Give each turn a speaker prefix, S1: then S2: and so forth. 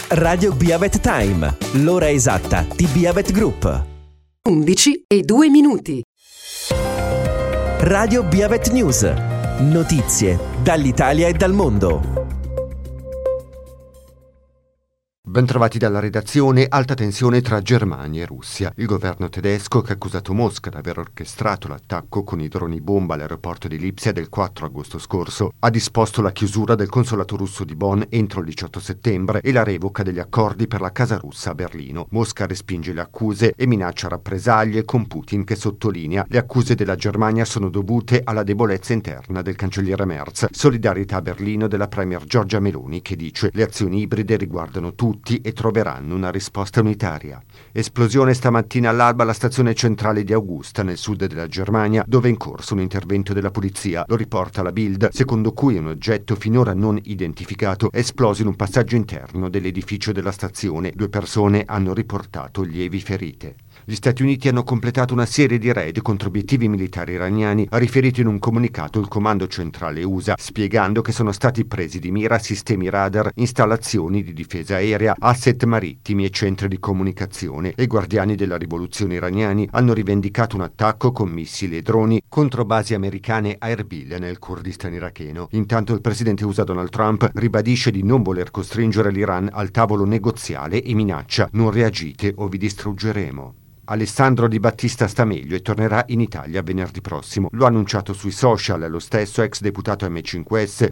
S1: Radio Biavet Time, l'ora esatta di Biavet Group.
S2: 11:02.
S1: Radio Biavet News, notizie dall'Italia e dal mondo.
S3: Bentrovati dalla redazione. Alta tensione tra Germania e Russia. Il governo tedesco, che ha accusato Mosca di aver orchestrato l'attacco con i droni bomba all'aeroporto di Lipsia del 4 agosto scorso, ha disposto la chiusura del consolato russo di Bonn entro il 18 settembre e la revoca degli accordi per la casa russa a Berlino. Mosca respinge le accuse e minaccia rappresaglie, con Putin che sottolinea: le accuse della Germania sono dovute alla debolezza interna del cancelliere Merz. Solidarietà a Berlino della premier Giorgia Meloni, che dice: le azioni ibride riguardano tutti e troveranno una risposta unitaria. Esplosione stamattina all'alba alla stazione centrale di Augusta, nel sud della Germania, dove è in corso un intervento della polizia. Lo riporta la Bild, secondo cui un oggetto finora non identificato è esploso in un passaggio interno dell'edificio della stazione. 2 persone hanno riportato lievi ferite. Gli Stati Uniti hanno completato una serie di raid contro obiettivi militari iraniani, ha riferito in un comunicato il comando centrale USA, spiegando che sono stati presi di mira sistemi radar, installazioni di difesa aerea, asset marittimi e centri di comunicazione. I guardiani della rivoluzione iraniani hanno rivendicato un attacco con missili e droni contro basi americane a Erbil nel Kurdistan iracheno. Intanto il presidente USA Donald Trump ribadisce di non voler costringere l'Iran al tavolo negoziale e minaccia: non reagite o vi distruggeremo. Alessandro Di Battista sta meglio e tornerà in Italia venerdì prossimo. Lo ha annunciato sui social lo stesso ex deputato M5S